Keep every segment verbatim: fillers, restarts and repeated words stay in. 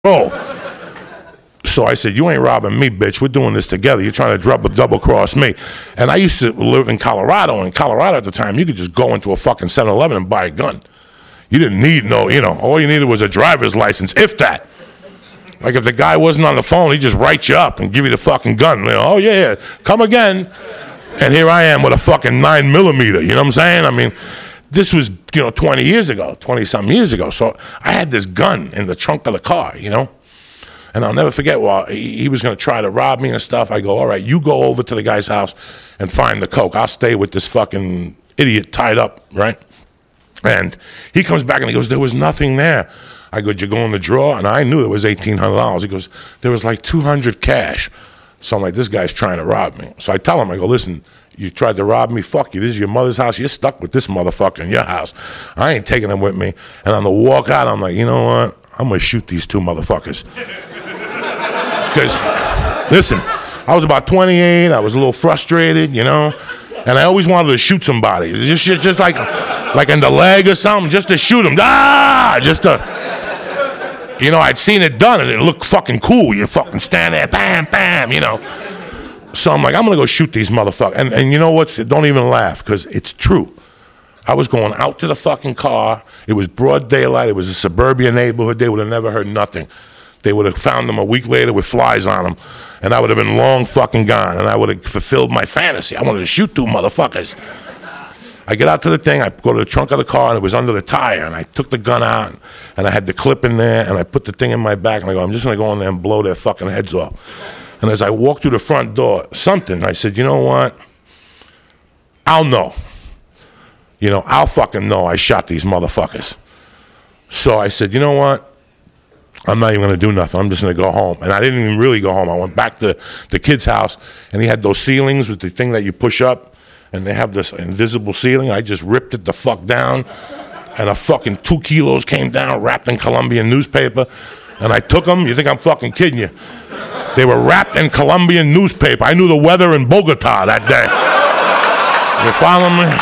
roll. So I said, you ain't robbing me, bitch. We're doing this together. You're trying to double, double cross me. And I used to live in Colorado. In Colorado at the time, you could just go into a fucking seven eleven and buy a gun. You didn't need no, you know, all you needed was a driver's license, if that. Like if the guy wasn't on the phone, he'd just write you up and give you the fucking gun. You know, oh yeah, yeah, come again. And here I am with a fucking nine millimeter. You know what I'm saying? I mean, this was, you know, twenty years ago, twenty something years ago. So I had this gun in the trunk of the car, you know? And I'll never forget, well, he, he was going to try to rob me and stuff. I go, all right, you go over to the guy's house and find the coke. I'll stay with this fucking idiot tied up, right? And he comes back and he goes, there was nothing there. I go, did you go in the drawer? And I knew it was eighteen hundred dollars. He goes, there was like two hundred cash. So I'm like, this guy's trying to rob me. So I tell him, I go, listen, you tried to rob me, fuck you. This is your mother's house. You're stuck with this motherfucker in your house. I ain't taking him with me. And on the walk out, I'm like, you know what? I'm going to shoot these two motherfuckers. Because, listen, I was about twenty-eight. I was a little frustrated, you know, and I always wanted to shoot somebody. Just, just, just like, like in the leg or something, just to shoot him. Ah, just to, you know, I'd seen it done and it looked fucking cool. You fucking stand there, bam, bam, you know. So I'm like, I'm gonna go shoot these motherfuckers. And and you know what? Don't even laugh, because it's true. I was going out to the fucking car. It was broad daylight. It was a suburban neighborhood. They would have never heard nothing. They would have found them a week later with flies on them, and I would have been long fucking gone, and I would have fulfilled my fantasy. I wanted to shoot two motherfuckers. I get out to the thing, I go to the trunk of the car, and it was under the tire, and I took the gun out, and I had the clip in there, and I put the thing in my back, and I go, I'm just going to go in there and blow their fucking heads off. And as I walked through the front door, something, I said, you know what? I'll know. You know, I'll fucking know I shot these motherfuckers. So I said, you know what? I'm not even going to do nothing. I'm just going to go home. And I didn't even really go home. I went back to the kid's house, and he had those ceilings with the thing that you push up, and they have this invisible ceiling. I just ripped it the fuck down, and a fucking two kilos came down, wrapped in Colombian newspaper, and I took them. You think I'm fucking kidding you? They were wrapped in Colombian newspaper. I knew the weather in Bogota that day. You follow me?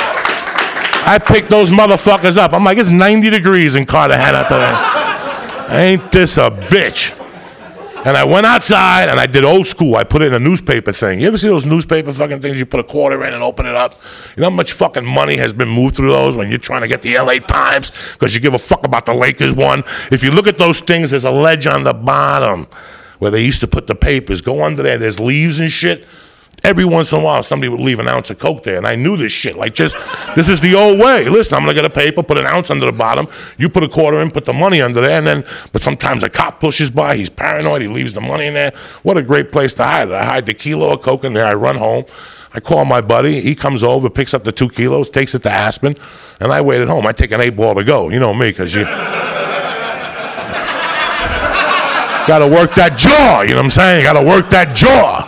I picked those motherfuckers up. I'm like, it's ninety degrees in Cartagena today. Ain't this a bitch? And I went outside and I did old school. I put it in a newspaper thing. You ever see those newspaper fucking things? You put a quarter in and open it up. You know how much fucking money has been moved through those when you're trying to get the L A Times because you give a fuck about the Lakers one? If you look at those things, there's a ledge on the bottom where they used to put the papers. Go under there. There's leaves and shit. Every once in a while, somebody would leave an ounce of coke there, and I knew this shit. Like, just, this is the old way. Listen, I'm going to get a paper, put an ounce under the bottom. You put a quarter in, put the money under there, and then, but sometimes a cop pushes by. He's paranoid. He leaves the money in there. What a great place to hide. I hide the kilo of coke in there. I run home. I call my buddy. He comes over, picks up the two kilos, takes it to Aspen, and I wait at home. I take an eight ball to go. You know me, because you got to work that jaw. You know what I'm saying? You got to work that jaw.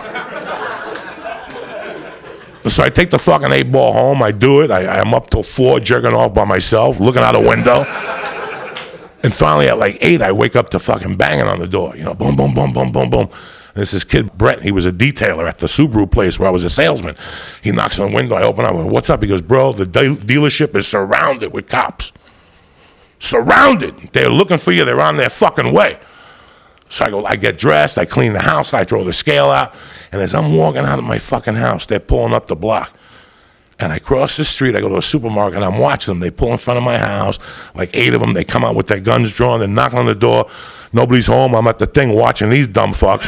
So I take the fucking eight ball home. I do it. I, I'm up till four, jerking off by myself, looking out a window. And finally at like eight, I wake up to fucking banging on the door. You know, boom, boom, boom, boom, boom, boom. And it's this kid, Brett. He was a detailer at the Subaru place where I was a salesman. He knocks on the window. I open up. I go, what's up? He goes, bro, the de- dealership is surrounded with cops. Surrounded. They're looking for you. They're on their fucking way. So I go, I get dressed, I clean the house, I throw the scale out, and as I'm walking out of my fucking house, they're pulling up the block. And I cross the street, I go to a supermarket, and I'm watching them. They pull in front of my house, like eight of them. They come out with their guns drawn, they're knocking on the door. Nobody's home. I'm at the thing watching these dumb fucks.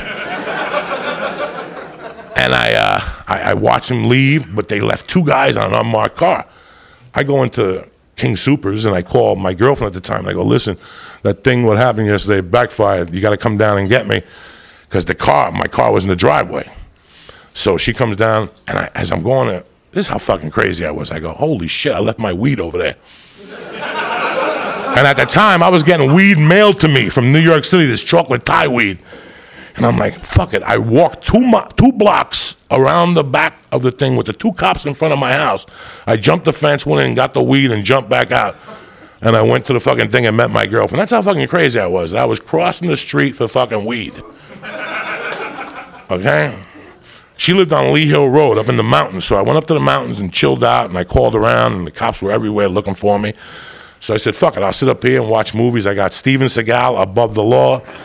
And I, uh, I, I watch them leave, but they left two guys on an unmarked car. I go into King Supers, and I call my girlfriend at the time. I go, listen, that thing what happened yesterday backfired. You got to come down and get me, because the car, my car was in the driveway. So she comes down, and I, as I'm going to, this is how fucking crazy I was. I go, holy shit, I left my weed over there. And at the time, I was getting weed mailed to me from New York City, this chocolate Thai weed. And I'm like, fuck it. I walked two mo- two blocks around the back of the thing with the two cops in front of my house. I jumped the fence, went in and got the weed and jumped back out. And I went to the fucking thing and met my girlfriend. That's how fucking crazy I was. I was crossing the street for fucking weed. Okay? She lived on Lee Hill Road up in the mountains. So I went up to the mountains and chilled out, and I called around, and the cops were everywhere looking for me. So I said, fuck it, I'll sit up here and watch movies. I got Steven Seagal, Above the Law.